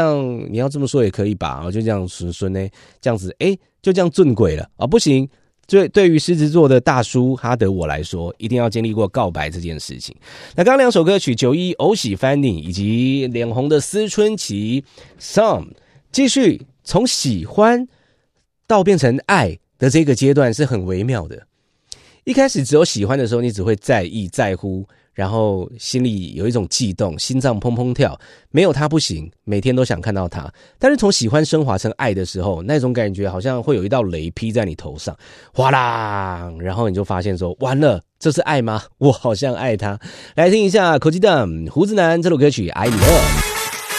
你要这么说也可以吧，就这样顺呢，这样子，就这样正轨了啊，不行。对于狮子座的大叔哈德我来说，一定要经历过告白这件事情。那刚刚两首歌曲91偶喜 Fanny 以及脸红的思春期 Some， 继续从喜欢到变成爱的这个阶段是很微妙的。一开始只有喜欢的时候，你只会在意在乎，然后心里有一种悸动，心脏砰砰跳，没有他不行，每天都想看到他。但是从喜欢升华成爱的时候，那种感觉好像会有一道雷劈在你头上，哗啦，然后你就发现说，完了，这是爱吗？我好像爱他。来听一下口技蛋胡子男这首歌曲《爱你了》。